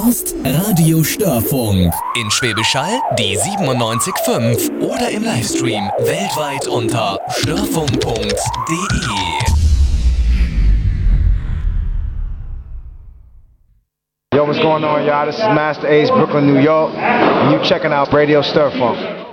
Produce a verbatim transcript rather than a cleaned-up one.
hörst Radio Störfunk. In Schwäbisch Hall die siebenundneunzig Komma fünf oder im Livestream weltweit unter störfunk punkt de. Yo, what's going on, y'all? This is Master Ace, Brooklyn, New York, and you checking out Radio Störfunk.